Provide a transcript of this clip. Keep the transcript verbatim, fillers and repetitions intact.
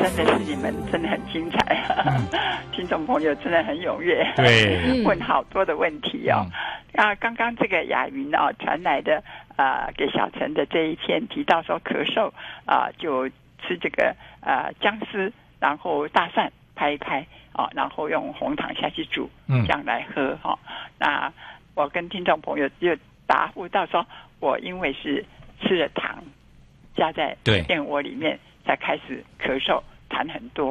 真的是你们真的很精彩，嗯、听众朋友真的很踊跃， 对， 问好多的问题哦。嗯、啊，刚刚这个雅云啊传来的啊、呃、给小陈的这一篇提到说咳嗽啊、呃、就吃这个啊、呃、姜丝，然后大蒜拍一拍啊、哦，然后用红糖下去煮，嗯，这样来喝哈、哦。那我跟听众朋友就答复到说，我因为是吃了糖加在燕窝里面才开始咳嗽痰很多